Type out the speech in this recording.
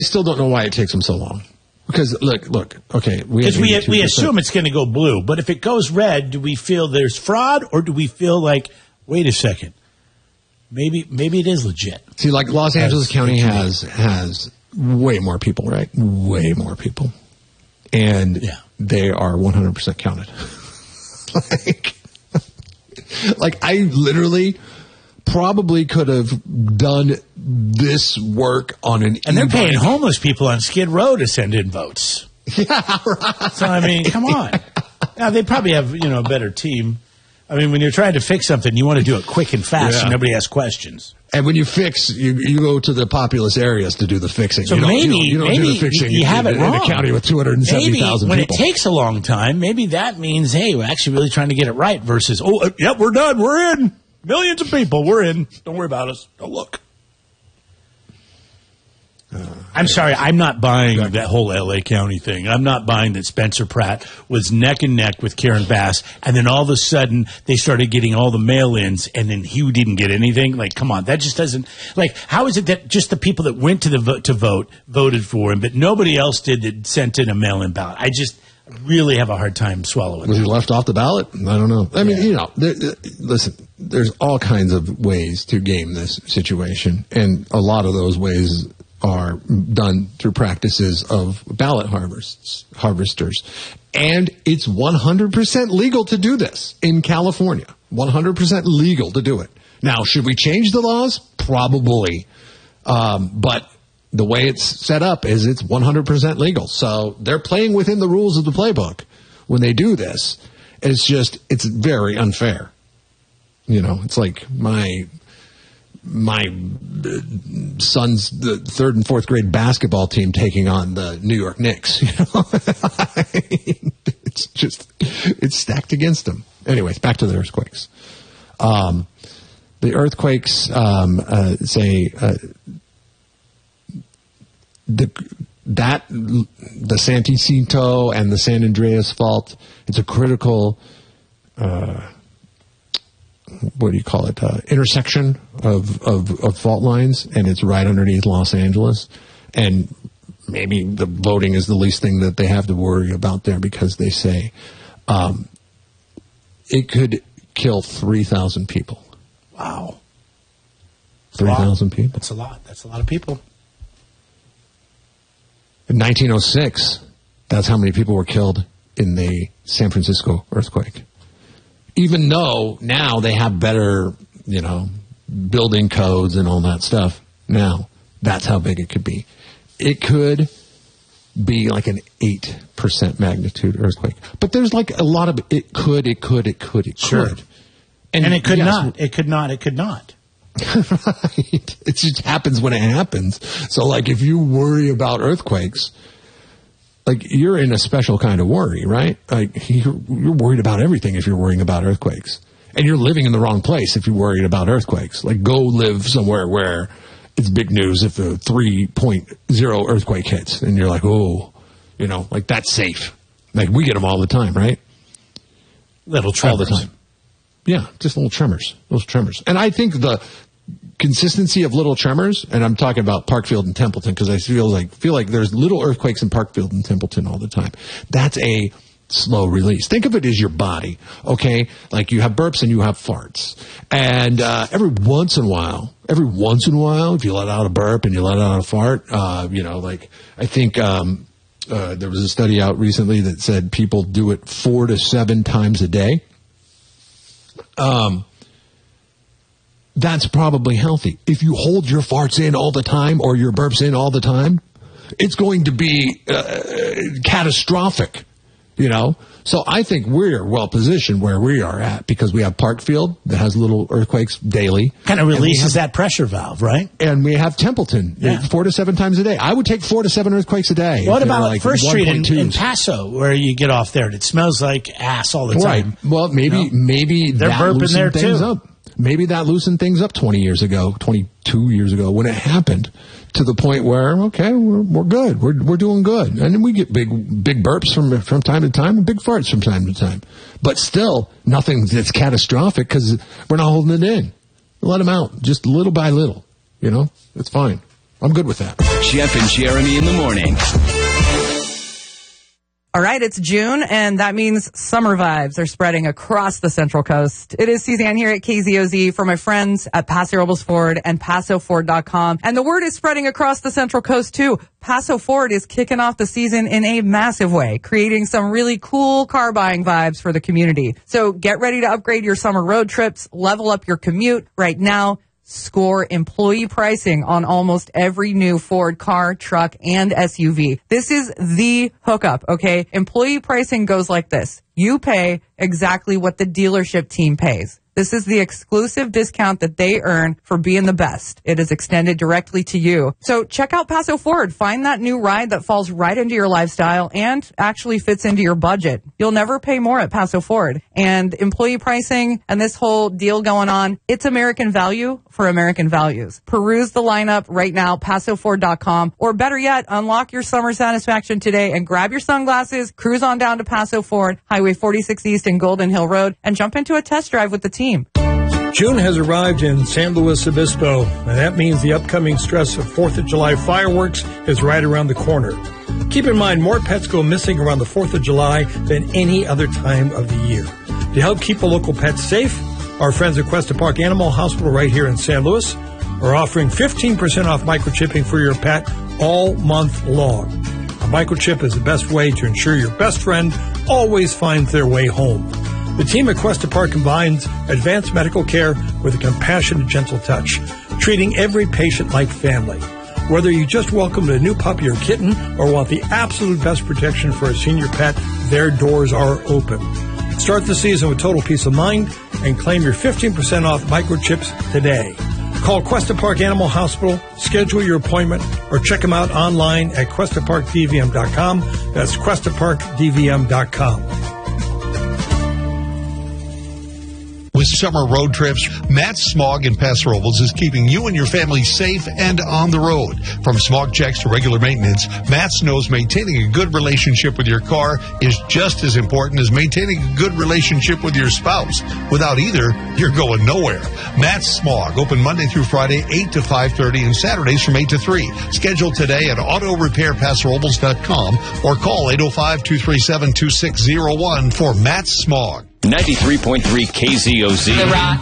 still don't know why it takes them so long. Because, look, okay. Because we assume it's going to go blue. But if it goes red, do we feel there's fraud, or do we feel like, wait a second, maybe it is legit? See, like Los Angeles County has way more people, right? Way more people. And they are 100% counted. like, I literally probably could have done this work on an And they're paying homeless people on Skid Row to send in votes. Yeah, right. So, I mean, come on. Now, they probably have, a better team. I mean, when you're trying to fix something, you want to do it quick and fast and nobody asks questions. And when you fix, you go to the populous areas to do the fixing. So maybe do the fixing you have it wrong. In a county with 270,000 people. When it takes a long time, maybe that means, hey, we're actually really trying to get it right versus, yep, we're done. We're in. Millions of people. We're in. Don't worry about us. Don't look. I'm sorry. I'm not buying that whole L.A. County thing. I'm not buying that Spencer Pratt was neck and neck with Karen Bass, and then all of a sudden they started getting all the mail-ins, and then he didn't get anything. Like, come on. That just doesn't – like, how is it that just the people that went to vote voted for him, but nobody else did that sent in a mail-in ballot? I just – really have a hard time swallowing. Was he left off the ballot? I don't know. I mean, listen, there's all kinds of ways to game this situation, and a lot of those ways are done through practices of ballot harvesters. And it's 100% legal to do this in California. 100% legal to do it. Now, should we change the laws? Probably. But the way it's set up is it's 100% legal. So they're playing within the rules of the playbook when they do this. It's very unfair. It's like my son's the 3rd and 4th grade basketball team taking on the New York Knicks. It's stacked against them. Anyways, back to the earthquakes. The earthquakes the San Jacinto and the San Andreas fault, it's a critical intersection of fault lines, and it's right underneath Los Angeles. And maybe the voting is the least thing that they have to worry about there, because they say it could kill 3,000 people. Wow. 3,000 people. That's a lot. That's a lot of people. In 1906, that's how many people were killed in the San Francisco earthquake. Even though now they have better, building codes and all that stuff. Now, that's how big it could be. It could be like an 8% magnitude earthquake. But there's like a lot of it could. Sure. And it could not. It could not. Right. It just happens when it happens. So, like, if you worry about earthquakes, like, you're in a special kind of worry, right? Like, you're worried about everything if you're worrying about earthquakes. And you're living in the wrong place if you're worried about earthquakes. Like, go live somewhere where it's big news if a 3.0 earthquake hits. And you're like, like, that's safe. Like, we get them all the time, right? Little tremors. All the time. Yeah, just little tremors. And I think the consistency of little tremors, and I'm talking about Parkfield and Templeton, because I feel like there's little earthquakes in Parkfield and Templeton all the time. That's a slow release. Think of it as your body, okay? Like, you have burps and you have farts. And every once in a while, if you let out a burp and you let out a fart, I think there was a study out recently that said people do it 4 to 7 times a day. That's probably healthy. If you hold your farts in all the time or your burps in all the time, it's going to be catastrophic, So I think we're well positioned where we are at, because we have Parkfield that has little earthquakes daily. Kind of releases that pressure valve, right? And we have Templeton 4 to 7 times a day. I would take 4 to 7 earthquakes a day. What about like First Street in Paso, where you get off there and it smells like ass all the time? Right. Well, maybe they're burping there too. Maybe that loosened things up 22 years ago when it happened, to the point where, okay, we're good. We're doing good. And then we get big burps from time to time and big farts from time to time. But still, nothing that's catastrophic, because we're not holding it in. Let them out just little by little. It's fine. I'm good with that. Jeff and Jeremy in the morning. All right, it's June, and that means summer vibes are spreading across the Central Coast. It is Suzanne here at KZOZ for my friends at Paso Robles Ford and PasoFord.com. And the word is spreading across the Central Coast, too. Paso Ford is kicking off the season in a massive way, creating some really cool car buying vibes for the community. So get ready to upgrade your summer road trips, level up your commute right now. Score employee pricing on almost every new Ford car, truck, and SUV. This is the hookup, okay? Employee pricing goes like this. You pay exactly what the dealership team pays. This is the exclusive discount that they earn for being the best. It is extended directly to you. So check out Paso Ford. Find that new ride that falls right into your lifestyle and actually fits into your budget. You'll never pay more at Paso Ford. And employee pricing and this whole deal going on, it's American value for American values. Peruse the lineup right now, PasoFord.com, or better yet, unlock your summer satisfaction today and grab your sunglasses, cruise on down to Paso Ford, Highway 46 East and Golden Hill Road, and jump into a test drive with the team. June has arrived in San Luis Obispo, and that means the upcoming stress of 4th of July fireworks is right around the corner. Keep in mind, more pets go missing around the 4th of July than any other time of the year. To help keep the local pets safe, our friends at Cuesta Park Animal Hospital right here in San Luis are offering 15% off microchipping for your pet all month long. A microchip is the best way to ensure your best friend always finds their way home. The team at Cuesta Park combines advanced medical care with a compassionate, gentle touch, treating every patient like family. Whether you just welcomed a new puppy or kitten or want the absolute best protection for a senior pet, their doors are open. Start the season with total peace of mind and claim your 15% off microchips today. Call Cuesta Park Animal Hospital, schedule your appointment, or check them out online at QuestaParkDVM.com. That's QuestaParkDVM.com. With summer road trips, Matt Smog in Paso Robles is keeping you and your family safe and on the road. From smog checks to regular maintenance, Matt knows maintaining a good relationship with your car is just as important as maintaining a good relationship with your spouse. Without either, you're going nowhere. Matt Smog, open Monday through Friday, 8 to 5:30, and Saturdays from 8 to 3. Schedule today at AutoRepairPasoRobles.com or call 805-237-2601 for Matt Smog. 93.3 KZOZ. The Rock.